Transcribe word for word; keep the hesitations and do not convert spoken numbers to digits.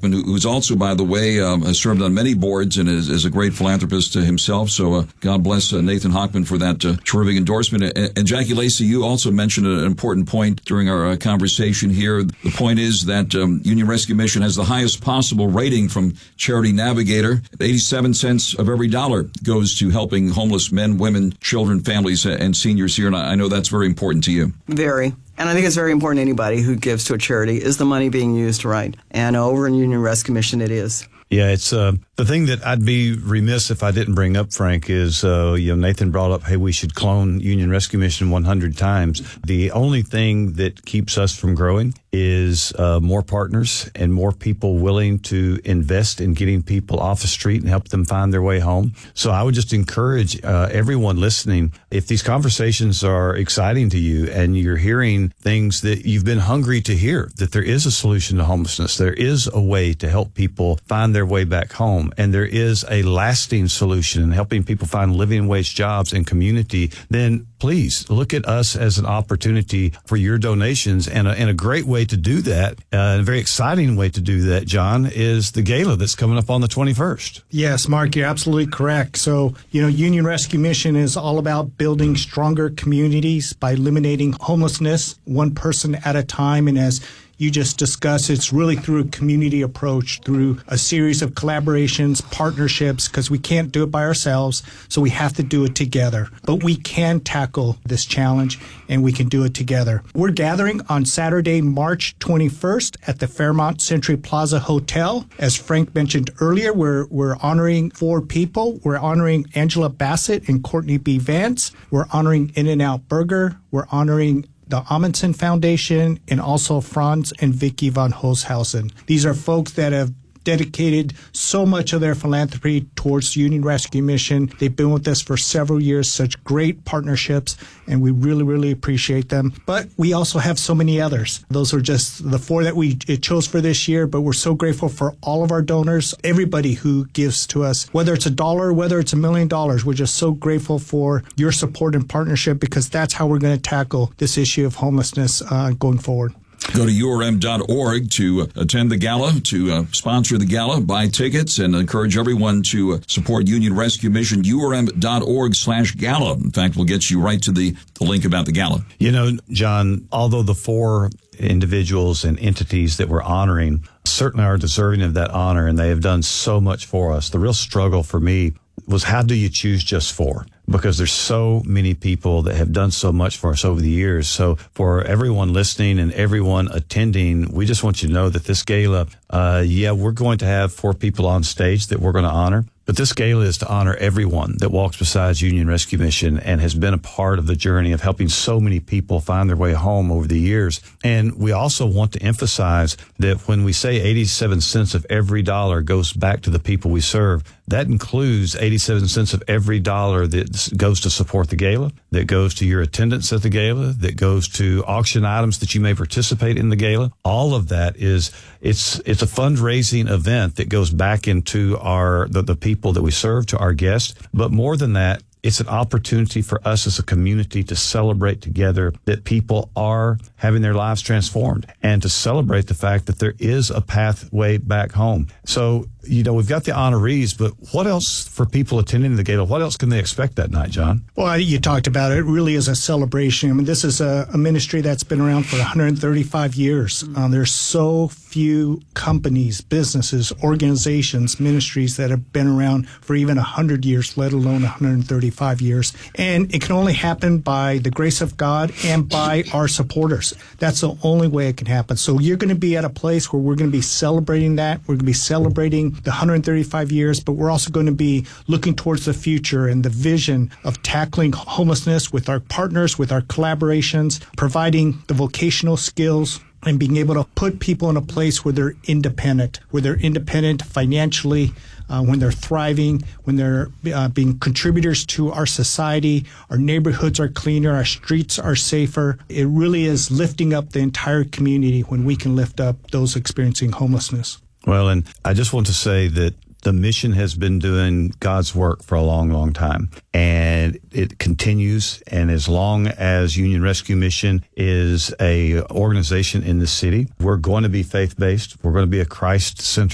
Hockman, who, who's also, by the way, um, has served on many boards and is, is a great philanthropist uh, himself. So uh, God bless uh, Nathan Hockman for that uh, terrific endorsement. And, and Jackie Lacey, you also mentioned an important point during our uh, conversation here. The point is that um, Union Rescue Mission has the highest possible rating from Charity Navigator. eighty-seven cents of every dollar goes to helping homeless men, women, children, families, and seniors here. And I know that's very important to you. Very. And I think it's very important to anybody who gives to a charity. Is the money being used right? And over in Union Rescue Mission, it is. Yeah, it's uh, the thing that I'd be remiss if I didn't bring up, Frank, is, uh, you know, Nathan brought up, hey, we should clone Union Rescue Mission one hundred times. The only thing that keeps us from growing is uh, more partners and more people willing to invest in getting people off the street and help them find their way home. So I would just encourage uh, everyone listening, if these conversations are exciting to you and you're hearing things that you've been hungry to hear, that there is a solution to homelessness, there is a way to help people find their way back home, and there is a lasting solution in helping people find living wage jobs and community, then please look at us as an opportunity for your donations. And a, and a great way to do that, uh, and a very exciting way to do that, John, is the gala that's coming up on the twenty-first. Yes, Mark, you're absolutely correct. So, you know, Union Rescue Mission is all about building stronger communities by eliminating homelessness one person at a time. And as you just discussed, it's really through a community approach, through a series of collaborations, partnerships, because we can't do it by ourselves, so we have to do it together. But we can tackle this challenge, and we can do it together. We're gathering on Saturday, March twenty-first at the Fairmont Century Plaza Hotel. As Frank mentioned earlier, we're, we're honoring four people. We're honoring Angela Bassett and Courtney B. Vance. We're honoring In-N-Out Burger. We're honoring the Amundsen Foundation, and also Franz and Vicky von Holzhausen. These are folks that have dedicated so much of their philanthropy towards Union Rescue Mission. They've been with us for several years, such great partnerships, and we really, really appreciate them. But we also have so many others. Those are just the four that we chose for this year, but we're so grateful for all of our donors, everybody who gives to us, whether it's a dollar, whether it's a million dollars. We're just so grateful for your support and partnership, because that's how we're going to tackle this issue of homelessness uh, going forward. Go to U R M dot org to uh, attend the gala, to uh, sponsor the gala, buy tickets, and encourage everyone to uh, support Union Rescue Mission. U R M dot org slash gala. In fact, we'll get you right to the, the link about the gala. You know, John, although the four individuals and entities that we're honoring certainly are deserving of that honor, and they have done so much for us, the real struggle for me was, how do you choose just four? Because there's so many people that have done so much for us over the years. So for everyone listening and everyone attending, we just want you to know that this gala, uh, yeah, we're going to have four people on stage that we're going to honor. But this gala is to honor everyone that walks beside Union Rescue Mission and has been a part of the journey of helping so many people find their way home over the years. And we also want to emphasize that when we say eighty-seven cents of every dollar goes back to the people we serve, that includes eighty-seven cents of every dollar that goes to support the gala, that goes to your attendance at the gala, that goes to auction items that you may participate in the gala. All of that is, it's it's a fundraising event that goes back into our the, the people that we serve, to our guests. But more than that, it's an opportunity for us as a community to celebrate together that people are having their lives transformed, and to celebrate the fact that there is a pathway back home. So, you know, we've got the honorees, but what else for people attending the gala? What else can they expect that night, John? Well, you talked about it. It really is a celebration. I mean, this is a, a ministry that's been around for one hundred thirty-five years. Um, there's so few companies, businesses, organizations, ministries that have been around for even one hundred years, let alone one hundred thirty-five years. And it can only happen by the grace of God and by our supporters. That's the only way it can happen. So you're going to be at a place where we're going to be celebrating that. We're going to be celebrating the one hundred thirty-five years, but we're also going to be looking towards the future and the vision of tackling homelessness with our partners, with our collaborations, providing the vocational skills, and being able to put people in a place where they're independent, where they're independent financially, uh, when they're thriving, when they're uh, being contributors to our society. Our neighborhoods are cleaner, our streets are safer. It really is lifting up the entire community when we can lift up those experiencing homelessness. Well, and I just want to say that the mission has been doing God's work for a long, long time, and it continues. And as long as Union Rescue Mission is a organization in the city, we're going to be faith-based. We're going to be a Christ-centered